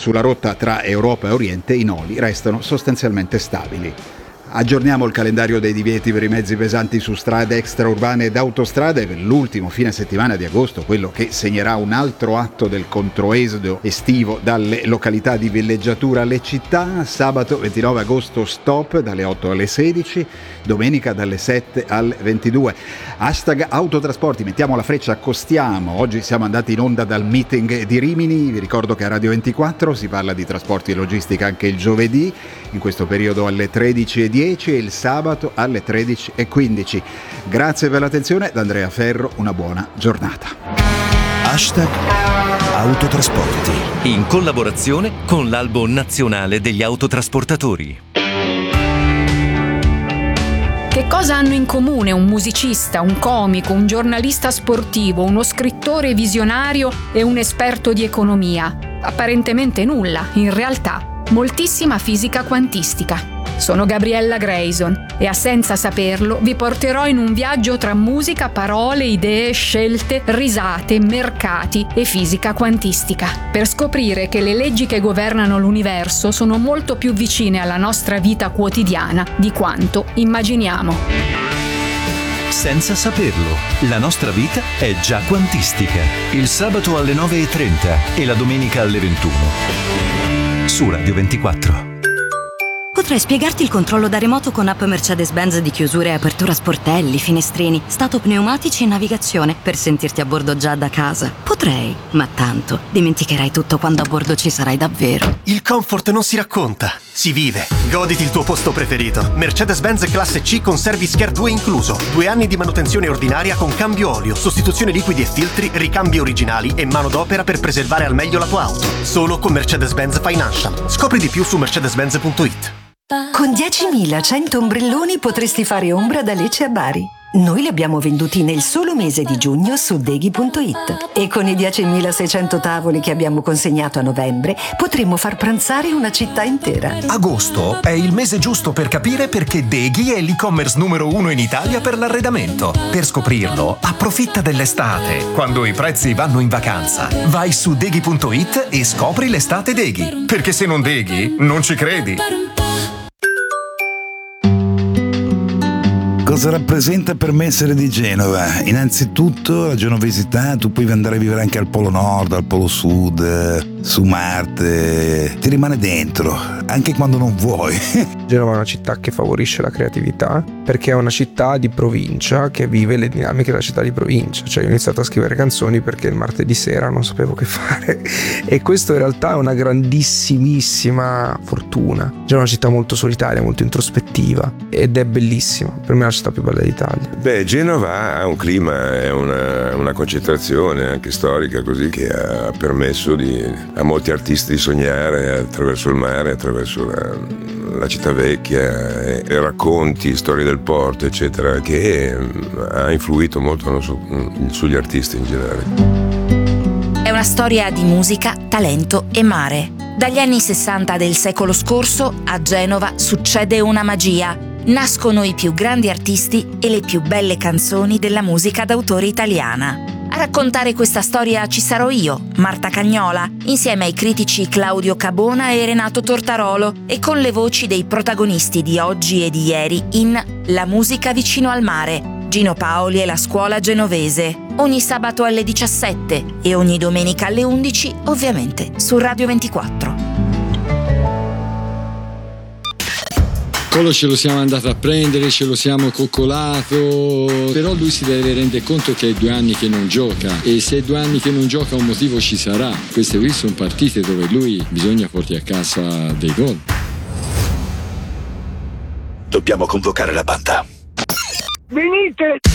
sulla rotta tra Europa e Oriente i noli restano sostanzialmente stabili. Aggiorniamo il calendario dei divieti per i mezzi pesanti su strade extraurbane ed autostrade per l'ultimo fine settimana di agosto, quello che segnerà un altro atto del controesodo estivo dalle località di villeggiatura alle città. Sabato 29 agosto stop dalle 8 alle 16, domenica dalle 7 alle 22. Hashtag autotrasporti, mettiamo la freccia, accostiamo. Oggi siamo andati in onda dal meeting di Rimini, vi ricordo che a Radio 24 si parla di trasporti e logistica anche il giovedì, in questo periodo alle 13:10 e il sabato alle 13:15. Grazie per l'attenzione, da Andrea Ferro, una buona giornata. Hashtag autotrasporti, in collaborazione con l'Albo Nazionale degli Autotrasportatori. Che cosa hanno in comune un musicista, un comico, un giornalista sportivo, uno scrittore visionario e un esperto di economia? Apparentemente nulla, in realtà moltissima fisica quantistica. Sono Gabriella Grayson e a Senza Saperlo vi porterò in un viaggio tra musica, parole, idee, scelte, risate, mercati e fisica quantistica, per scoprire che le leggi che governano l'universo sono molto più vicine alla nostra vita quotidiana di quanto immaginiamo. Senza Saperlo, la nostra vita è già quantistica. Il sabato alle 9:30 e la domenica alle 21. Su Radio 24. Potrei spiegarti il controllo da remoto con app Mercedes-Benz di chiusura e apertura sportelli, finestrini, stato pneumatici e navigazione per sentirti a bordo già da casa. Potrei, ma tanto dimenticherai tutto quando a bordo ci sarai davvero. Il comfort non si racconta, si vive. Goditi il tuo posto preferito. Mercedes-Benz classe C con Service Care 2 incluso. 2 anni di manutenzione ordinaria con cambio olio, sostituzione liquidi e filtri, ricambi originali e manodopera per preservare al meglio la tua auto. Solo con Mercedes-Benz Financial. Scopri di più su mercedes-benz.it. Con 10.100 ombrelloni potresti fare ombra da Lecce a Bari. Noi li abbiamo venduti nel solo mese di giugno su Deghi.it e con i 10.600 tavoli che abbiamo consegnato a novembre potremmo far pranzare una città intera. Agosto è il mese giusto per capire perché Deghi è l'e-commerce numero 1 in Italia per l'arredamento. Per scoprirlo, approfitta dell'estate, quando i prezzi vanno in vacanza. Vai su Deghi.it e scopri l'estate Deghi, perché se non Deghi, non ci credi. Cosa rappresenta per me essere di Genova? Innanzitutto la genovesità, tu puoi andare a vivere anche al Polo Nord, al Polo Sud, su Marte, ti rimane dentro, anche quando non vuoi. Genova è una città che favorisce la creatività, perché è una città di provincia che vive le dinamiche della città di provincia. Cioè io ho iniziato a scrivere canzoni perché il martedì sera non sapevo che fare e questo in realtà è una grandissimissima fortuna. Genova è una città molto solitaria, molto introspettiva ed è bellissima, per me è la città più bella d'Italia. Beh, Genova ha un clima, è una concentrazione anche storica così che ha permesso a molti artisti di sognare attraverso il mare, attraverso la città vecchia, e racconti, storie del porto, eccetera, che ha influito molto sugli artisti in generale. È una storia di musica, talento e mare. Dagli anni 60 del secolo scorso a Genova succede una magia. Nascono i più grandi artisti e le più belle canzoni della musica d'autore italiana. A raccontare questa storia ci sarò io, Marta Cagnola, insieme ai critici Claudio Cabona e Renato Tortarolo e con le voci dei protagonisti di oggi e di ieri in La musica vicino al mare, Gino Paoli e la scuola genovese, ogni sabato alle 17 e ogni domenica alle 11, ovviamente su Radio 24. Quello ce lo siamo andato a prendere, ce lo siamo coccolato, però lui si deve rendere conto che è 2 anni che non gioca e se è 2 anni che non gioca un motivo ci sarà. Queste qui sono partite dove lui bisogna portare a casa dei gol. Dobbiamo convocare la banda. Venite!